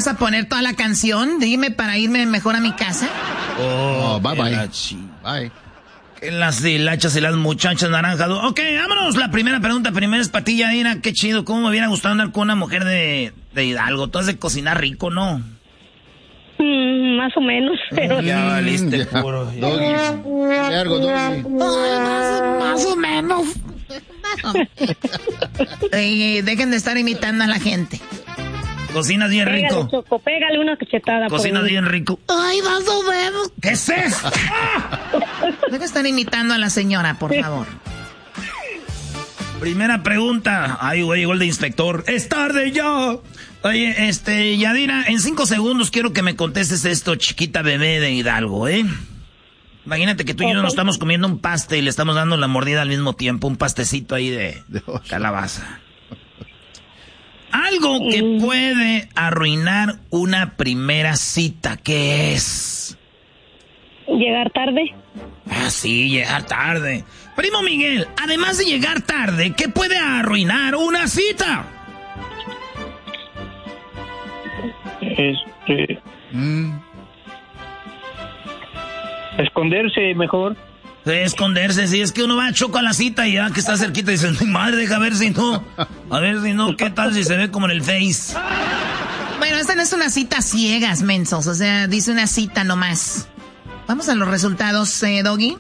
vas a poner toda la canción? Dime para irme mejor a mi casa. Bye. Bye. Las hilachas y las muchachas naranjas. Ok, vámonos. La primera pregunta, primero es para ti, Yadira. Qué chido, cómo me hubiera gustado andar con una mujer de Hidalgo. Tú has de cocinar rico, ¿no? Más o menos, pero... Ya valiste, puro. Doggy. Largo, Doggy. Más o menos. Dejen de estar imitando a la gente. Cocinas bien rico. Pégale, Choco, pégale una cachetada. Cocinas bien rico. Ay, más o menos. ¿Qué es eso? Dejen de estar imitando a la señora, por favor. Primera pregunta. Ay, güey, llegó el de inspector. ¡Es tarde ya! Oye, Yadira, en 5 segundos quiero que me contestes esto, chiquita bebé de Hidalgo, ¿eh? Imagínate que tú y yo nos estamos comiendo un paste y le estamos dando la mordida al mismo tiempo, un pastecito ahí de calabaza. Algo que puede arruinar una primera cita, ¿qué es? ¿Llegar tarde? Ah, sí, llegar tarde. Primo Miguel, además de llegar tarde, ¿qué puede arruinar una cita? Esconderse mejor. Esconderse, sí, es que uno va a Choco a la cita y ya que está cerquita dice, madre, deja ver si no. A ver si no, ¿qué tal si se ve como en el Face? Bueno, esta no es una cita ciegas, mensos, o sea, dice una cita nomás. Vamos a los resultados, Doggy.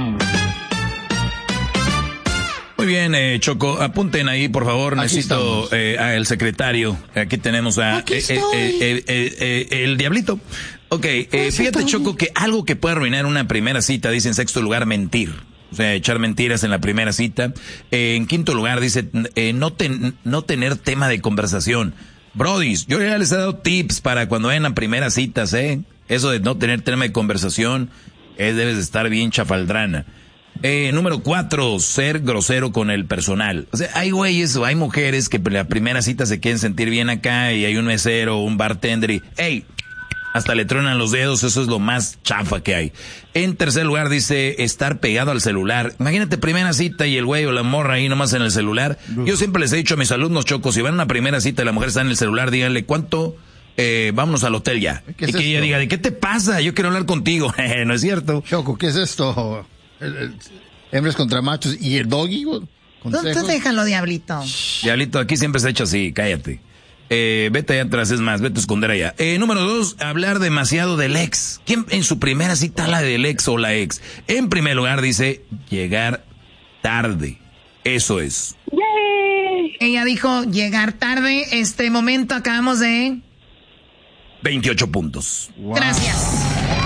Muy bien, Choco, apunten ahí, por favor. Aquí necesito al secretario. Aquí tenemos a el Diablito. Ok, fíjate, Choco, que algo que puede arruinar una primera cita, dice en sexto lugar, mentir. O sea, echar mentiras en la primera cita. En quinto lugar, dice no tener tema de conversación. Brodis, yo ya les he dado tips para cuando vayan a primeras citas, Eso de no tener tema de conversación, debes de estar bien chafaldrana. Número 4, ser grosero con el personal. O sea, hay güeyes o hay mujeres que la primera cita se quieren sentir bien acá y hay un mesero o un bartender y, hey, hasta le truenan los dedos, eso es lo más chafa que hay. En tercer lugar dice estar pegado al celular. Imagínate primera cita y el güey o la morra ahí nomás en el celular. Yo siempre les he dicho a mis alumnos, Chocos, si van a una primera cita y la mujer está en el celular, díganle cuánto, vámonos al hotel ya. ¿Qué es y que ella esto? diga, ¿de qué te pasa? Yo quiero hablar contigo. No es cierto. Choco, ¿qué es esto? Hembras contra machos y el Doggy. Entonces déjalo, Diablito. Diablito, aquí siempre se ha hecho así, cállate. Vete allá atrás, es más, vete a esconder allá. Número 2, hablar demasiado del ex. ¿Quién en su primera cita habla del ex o la ex? En primer lugar dice llegar tarde. Eso es. ¡Yay! Ella dijo llegar tarde. Momento acabamos de... 28 puntos. Wow. Gracias.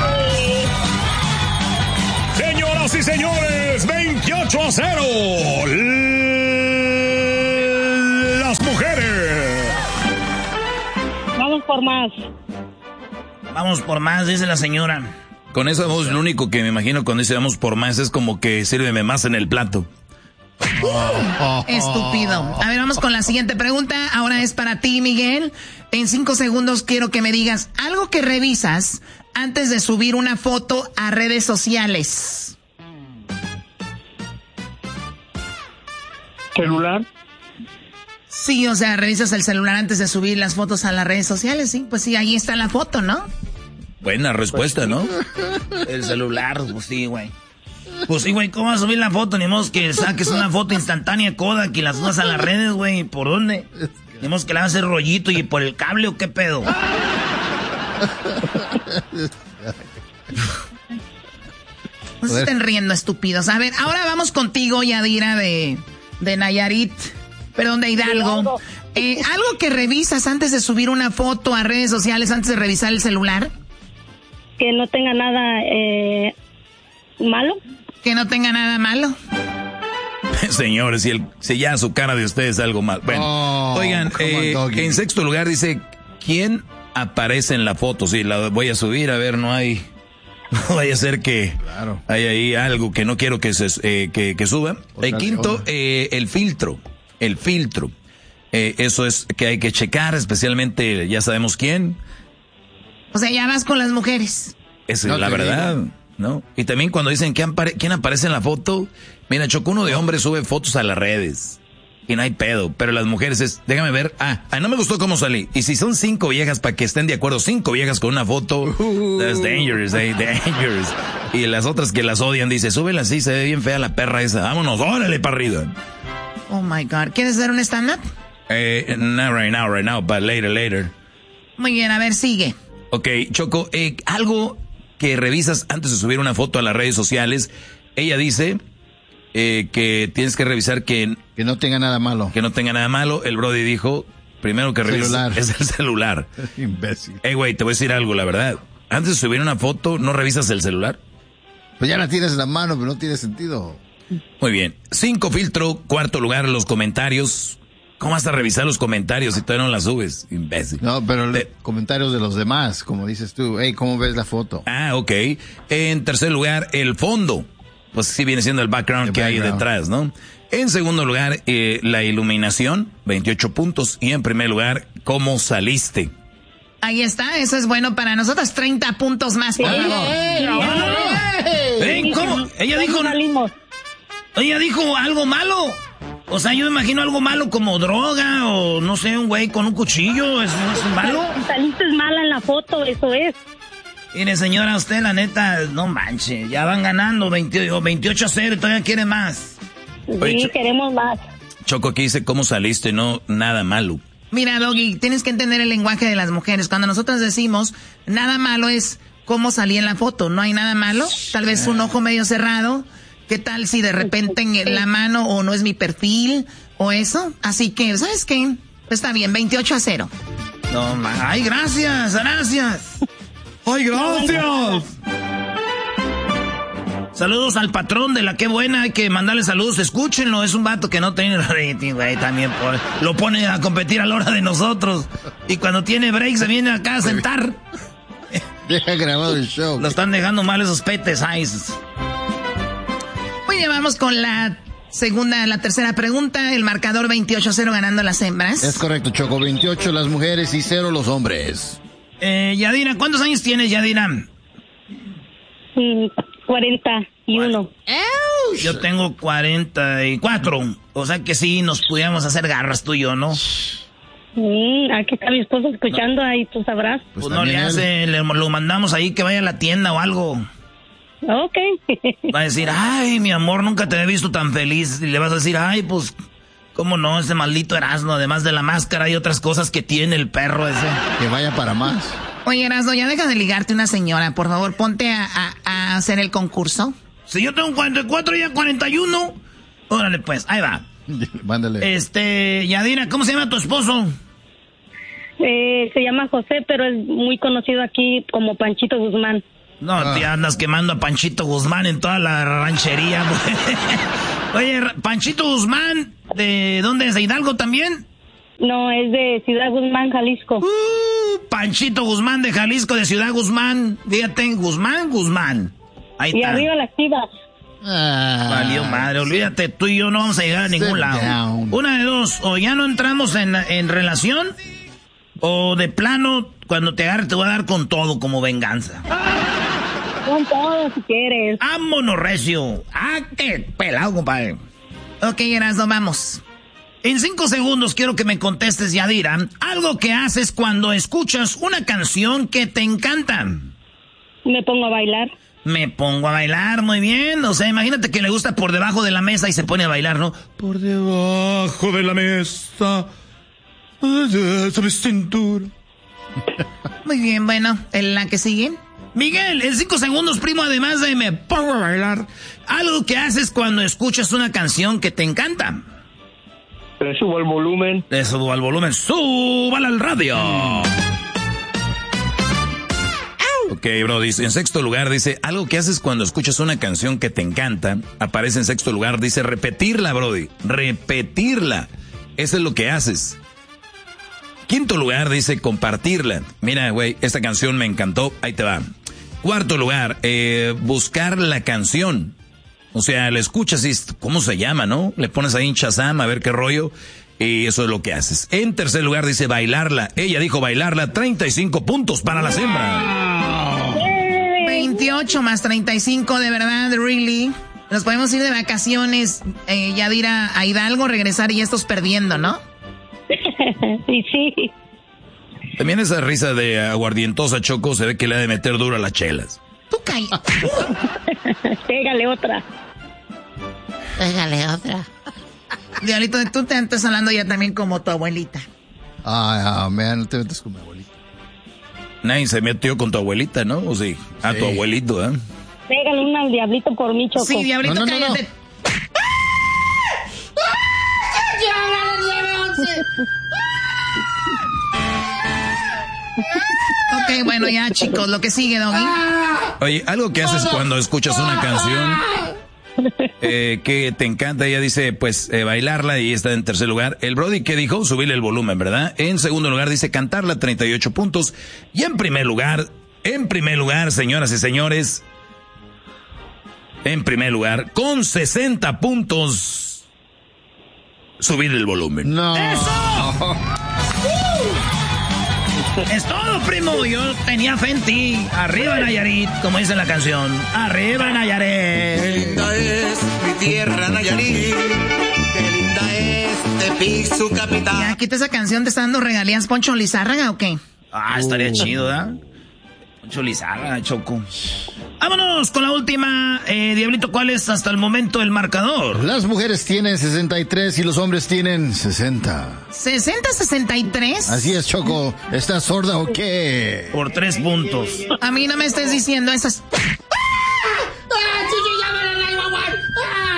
Señoras y señores, 28-0. Las mujeres. Vamos por más. Vamos por más, dice la señora. Con esa voz, lo único que me imagino cuando dice vamos por más es como que sírveme más en el plato. Estúpido. A ver, vamos con la siguiente pregunta. Ahora es para ti, Miguel. En 5 segundos quiero que me digas algo que revisas antes de subir una foto a redes sociales. Celular. Sí, o sea, revisas el celular antes de subir las fotos a las redes sociales, sí. Pues sí, ahí está la foto, ¿no? Buena respuesta, ¿no? El celular, pues sí, güey. Pues sí, güey, ¿cómo vas a subir la foto? Ni modo que saques una foto instantánea Kodak y las subas a las redes, güey. ¿Por dónde? Ni modo que le hagas el rollito y por el cable o qué pedo. No se estén riendo, estúpidos. A ver, ahora vamos contigo, Yadira, de Nayarit. Perdón, de Hidalgo. ¿Algo que revisas antes de subir una foto a redes sociales, antes de revisar el celular? Que no tenga nada malo. Que no tenga nada malo. Señores, si ya su cara de ustedes es algo mal. Bueno, oigan, en sexto lugar dice, ¿quién aparece en la foto? Sí, la voy a subir, a ver, no vaya a ser que hay ahí algo que no quiero que suba. El quinto, el filtro. El filtro. Eso es que hay que checar, especialmente, ya sabemos quién. O sea, ya vas con las mujeres. Esa es la verdad, ¿no? Y también cuando dicen quién aparece en la foto, mira, Choco, uno de hombres sube fotos a las redes. y no hay pedo. Pero las mujeres es, déjame ver, no me gustó cómo salí. Y si son 5 viejas para que estén de acuerdo, 5 viejas con una foto, that's dangerous, dangerous. Y las otras que las odian, dice, súbela así, se ve bien fea la perra esa, vámonos, órale para arriba. Oh my God, ¿quieres hacer un stand-up? Not right now, but later. Muy bien, a ver, sigue. Ok, Choco, algo que revisas antes de subir una foto a las redes sociales, ella dice que tienes que revisar que no tenga nada malo. Que no tenga nada malo. El Brody dijo, primero que revisas es el celular. Imbécil. Güey, te voy a decir algo, la verdad. Antes de subir una foto, ¿no revisas el celular? Pues ya la tienes en la mano, pero no tiene sentido. Muy bien. 5 filtro, 4 lugar, los comentarios. ¿Cómo vas a revisar los comentarios si todavía no las subes, imbécil? No, pero comentarios de los demás, como dices tú. Hey, ¿cómo ves la foto? Ok. En tercer lugar, el fondo. Pues sí viene siendo el background que hay detrás, ¿no? En segundo lugar, la iluminación, 28 puntos. Y en primer lugar, ¿cómo saliste? Ahí está, eso es bueno para nosotros. 30 puntos más, por favor. ¿Cómo? Ella dijo algo malo. O sea, yo me imagino algo malo como droga o no sé, un güey con un cuchillo. ¿Es malo? Saliste mala en la foto, eso es. Mire, señora, usted la neta, no manche, ya van ganando 28-0 y todavía quiere más. Sí, queremos más. Choco, aquí dice cómo saliste, no nada malo. Mira, Doggy, tienes que entender el lenguaje de las mujeres. Cuando nosotros decimos nada malo es cómo salí en la foto, no hay nada malo. Tal vez un ojo medio cerrado. ¿Qué tal si de repente en la mano o no es mi perfil o eso? Así que, ¿sabes qué? Está bien, 28-0. No, ay, gracias. ¡Ay, gracias! Saludos al patrón de la Qué Buena, hay que mandarle saludos, escúchenlo, es un vato que no tiene rating, güey, también lo pone a competir a la hora de nosotros. Y cuando tiene break se viene acá a sentar. Deja grabado el show. Lo están dejando mal esos petes, ay. Muy bien, vamos con la tercera pregunta, el marcador 28-0 ganando las hembras. Es correcto, Choco, 28 las mujeres y 0 los hombres. Yadira, ¿cuántos años tienes, Yadira? 41. Yo tengo 44. O sea que sí, nos pudiéramos hacer garras tú y yo, ¿no? Aquí está mi esposo escuchando, ahí tú sabrás. Pues no le hace, lo mandamos ahí que vaya a la tienda o algo. Ok. Va a decir, ay, mi amor, nunca te he visto tan feliz. Y le vas a decir, ay, pues, ¿cómo no? Ese maldito Erasmo, además de la máscara y otras cosas que tiene el perro ese. Que vaya para más. Oye, Erasmo, ya deja de ligarte una señora. Por favor, ponte a hacer el concurso. Si yo tengo 44 y ya 41. Órale, pues, ahí va. Mándale. Yadira, ¿cómo se llama tu esposo? Se llama José, pero es muy conocido aquí como Panchito Guzmán. No, te andas quemando a Panchito Guzmán en toda la ranchería. Oye, Panchito Guzmán, ¿de dónde es? ¿De Hidalgo también? No, es de Ciudad Guzmán, Jalisco. Panchito Guzmán de Jalisco, de Ciudad Guzmán. Fíjate, Guzmán. Ahí está. Y arriba las Chivas. Valió madre, olvídate, tú y yo no vamos a llegar a ningún lado. Una de dos, o ya no entramos en relación, o de plano, cuando te agarre te voy a dar con todo como venganza. Con todo si quieres. ¡Vámonos, recio! ¡Qué pelado, compadre! Ok, Erasmo, vamos. En 5 segundos quiero que me contestes, Yadira, algo que haces cuando escuchas una canción que te encanta. Me pongo a bailar. Me pongo a bailar, muy bien. O sea, imagínate que le gusta Por Debajo de la Mesa y se pone a bailar, ¿no? Por debajo de la mesa, sobre cintura. Muy bien, bueno, ¿en la que sigue? Miguel, en 5 segundos, primo, además de me pongo a bailar, algo que haces cuando escuchas una canción que te encanta. Le subo el volumen. Le subo al volumen. ¡Súbala al radio! Ok, bro, dice, en sexto lugar dice, algo que haces cuando escuchas una canción que te encanta, aparece en sexto lugar, dice, repetirla, brody, repetirla. Eso es lo que haces. Quinto lugar dice, compartirla. Mira, güey, esta canción me encantó, ahí te va. Cuarto lugar, buscar la canción. O sea, la escuchas y, ¿cómo se llama, no? Le pones ahí en Shazam a ver qué rollo. Y eso es lo que haces. En tercer lugar dice bailarla. Ella dijo bailarla, 35 puntos para la hembra. 28 más 35, de verdad, really. Nos podemos ir de vacaciones, Yadira, a Hidalgo, regresar y estos perdiendo, ¿no? Sí. También esa risa de aguardientosa, Choco, se ve que le ha de meter duro a las chelas. Tú cállate. Pégale otra. Diablito, tú te estás hablando ya también como tu abuelita. Man, no te metas con mi abuelita. Nadie se metió con tu abuelita, ¿no? ¿O sí? A tu abuelito, ¿eh? Pégale una al Diablito por mí, Choco. Sí, Diablito, no, cállate. Ok, bueno, ya, chicos, lo que sigue, Doggy. Oye, algo que haces cuando escuchas una canción que te encanta, ella dice, pues, bailarla, y está en tercer lugar. El Brody, ¿qué dijo? Subirle el volumen, ¿verdad? En segundo lugar dice cantarla, 38 puntos. Y en primer lugar, señoras y señores, con 60 puntos, subir el volumen. No. ¡Eso! Es todo, primo. Yo tenía fe en ti. Arriba, Nayarit, como dice la canción. Arriba, Nayarit. Qué linda es mi tierra, Nayarit. Qué linda es Tepic, su capital. Ya, quita esa canción, ¿te está dando regalías Poncho Lizárraga o qué? Estaría chido, ¿verdad? Poncho Lizárraga, Choco. Vámonos con la última. Diablito, ¿cuál es hasta el momento el marcador? Las mujeres tienen 63 y los hombres tienen 60. ¿60-63? Así es, Choco. ¿Estás sorda o qué? Por 3 puntos. A mí no me estés diciendo esas...